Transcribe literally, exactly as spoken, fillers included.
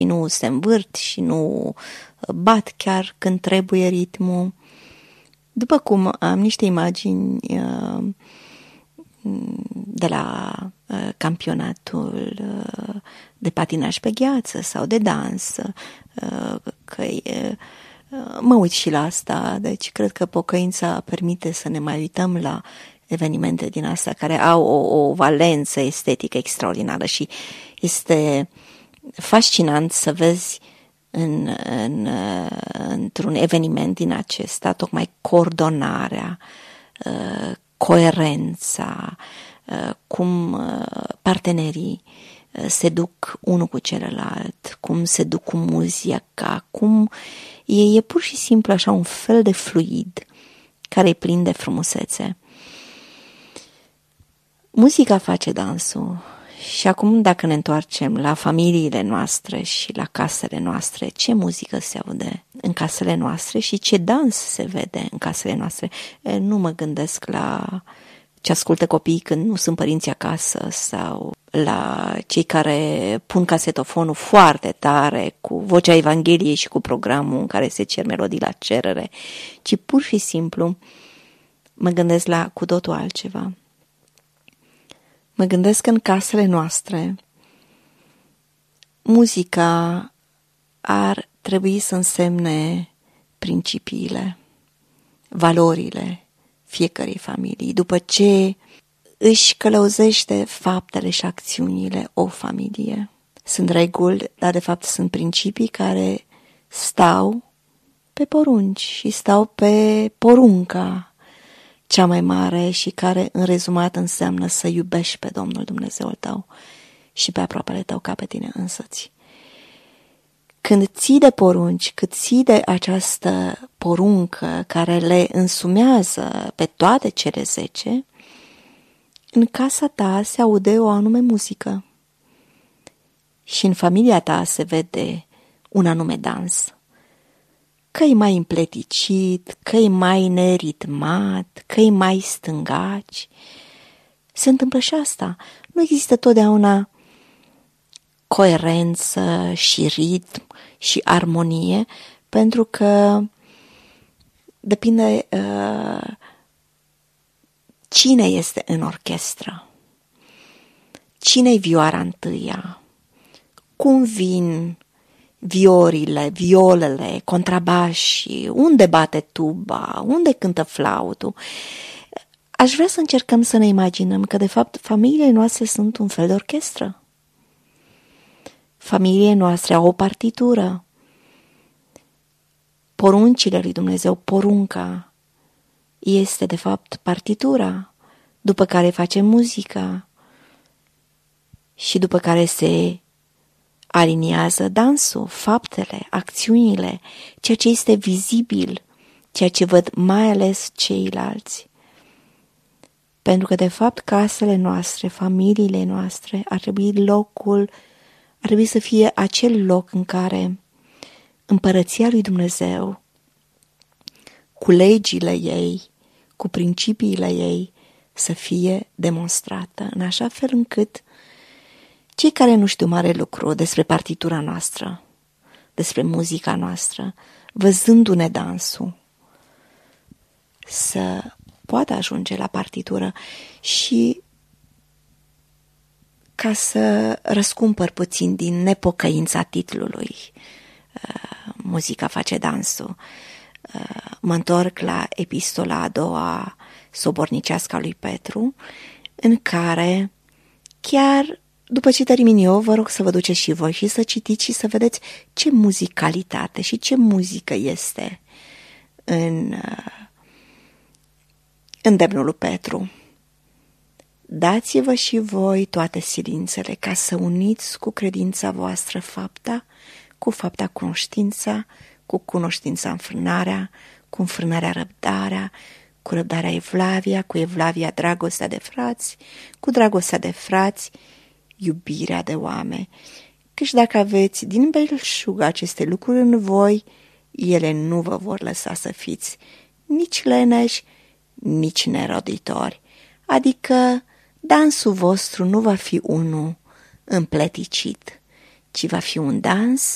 nu se învârt și nu bat chiar când trebuie ritmul. După cum am niște imagini uh, de la uh, campionatul uh, de patinaj pe gheață sau de dans, uh, că uh, mă uit și la asta, deci cred că pocăința permite să ne mai uităm la evenimente din astea care au o, o valență estetică extraordinară și este fascinant să vezi în, în, într-un eveniment din acesta tocmai coordonarea, coerența, cum partenerii se duc unul cu celălalt, cum se duc cu muzica, cum e, e pur și simplu așa un fel de fluid care e plin de frumusețe. Muzica face dansul și acum dacă ne întoarcem la familiile noastre și la casele noastre, ce muzică se aude în casele noastre și ce dans se vede în casele noastre? Nu mă gândesc la ce ascultă copiii când nu sunt părinții acasă sau la cei care pun casetofonul foarte tare cu vocea Evangheliei și cu programul în care se cer melodii la cerere, ci pur și simplu mă gândesc la cu totul altceva. Mă gândesc că în casele noastre muzica ar trebui să însemne principiile, valorile fiecărei familii. După ce își călăuzește faptele și acțiunile o familie. Sunt reguli, dar de fapt sunt principii care stau pe porunci și stau pe porunca cea mai mare și care în rezumat înseamnă să iubești pe Domnul Dumnezeul tău și pe aproapele tău ca pe tine însăți. Când ții de porunci, cât ții de această poruncă care le însumează pe toate cele zece, în casa ta se aude o anume muzică și în familia ta se vede un anume dans. Că-i mai împleticit, că-i mai neritmat, că-i mai stângaci. Se întâmplă și asta. Nu există totdeauna coerență și ritm și armonie, pentru că depinde uh, cine este în orchestră, cine-i vioara întâia, cum vin viorile, violele, contrabașii, unde bate tuba, unde cântă flautul. Aș vrea să încercăm să ne imaginăm că, de fapt, familiile noastre sunt un fel de orchestră. Familiile noastre au o partitură. Poruncile lui Dumnezeu, porunca, este, de fapt, partitura, după care face muzica și după care se aliniază dansul, faptele, acțiunile, ceea ce este vizibil, ceea ce văd mai ales ceilalți. Pentru că, de fapt, casele noastre, familiile noastre, ar trebui locul, ar trebui să fie acel loc în care împărăția lui Dumnezeu, cu legile ei, cu principiile ei, să fie demonstrată, în așa fel încât cei care nu știu mare lucru despre partitura noastră, despre muzica noastră, văzându-ne dansul, să poată ajunge la partitură și ca să răscumpăr puțin din nepocăința titlului, uh, muzica face dansul, uh, mă întorc la epistola a doua sobornicească a lui Petru, în care chiar după ce termin eu, vă rog să vă duceți și voi și să citiți și să vedeți ce muzicalitate și ce muzică este în uh, îndemnul lui Petru. Dați-vă și voi toate silințele ca să uniți cu credința voastră fapta, cu fapta cunoștința, cu cunoștința înfrânarea, cu înfrânarea răbdarea, cu răbdarea evlavia, cu evlavia dragostea de frați, cu dragostea de frați, iubirea de oameni. Căci dacă aveți din belșug aceste lucruri în voi, ele nu vă vor lăsa să fiți nici leneși, nici neroditori. Adică dansul vostru nu va fi unul împleticit, ci va fi un dans